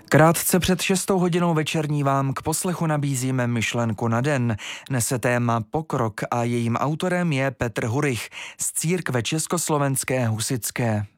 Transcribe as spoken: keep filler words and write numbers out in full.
Krátce před šestou hodinou večerní vám k poslechu nabízíme myšlenku na den. Nese téma Pokrok a jejím autorem je Petr Hurich z Církve československé husitské.